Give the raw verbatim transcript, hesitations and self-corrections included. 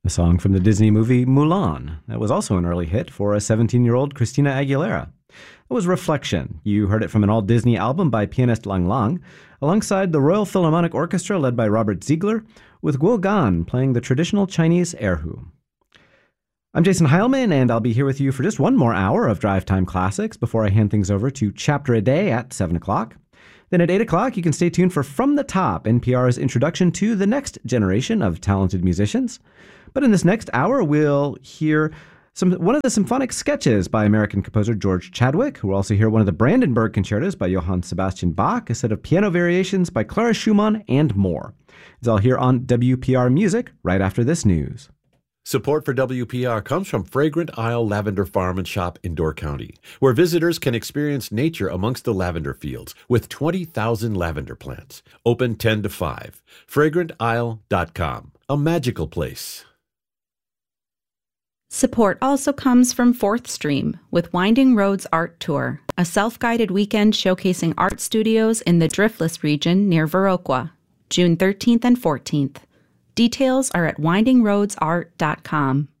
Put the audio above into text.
A song from the Disney movie Mulan. That was also an early hit for a seventeen-year-old Christina Aguilera. It was Reflection. You heard it from an all-Disney album by pianist Lang Lang, alongside the Royal Philharmonic Orchestra led by Robert Ziegler, with Guo Gan playing the traditional Chinese erhu. I'm Jason Heilman, and I'll be here with you for just one more hour of Drive Time Classics before I hand things over to Chapter a Day at seven o'clock. Then at eight o'clock, you can stay tuned for From the Top, N P R's introduction to the next generation of talented musicians. But in this next hour, we'll hear some one of the symphonic sketches by American composer George Chadwick. We'll also hear one of the Brandenburg concertos by Johann Sebastian Bach, a set of piano variations by Clara Schumann, and more. It's all here on W P R Music right after this news. Support for W P R comes from Fragrant Isle Lavender Farm and Shop in Door County, where visitors can experience nature amongst the lavender fields with twenty thousand lavender plants. Open ten to five. fragrant isle dot com. A magical place. Support also comes from Fourth Stream with Winding Roads Art Tour, a self-guided weekend showcasing art studios in the Driftless region near Viroqua, June thirteenth and fourteenth. Details are at winding roads art dot com.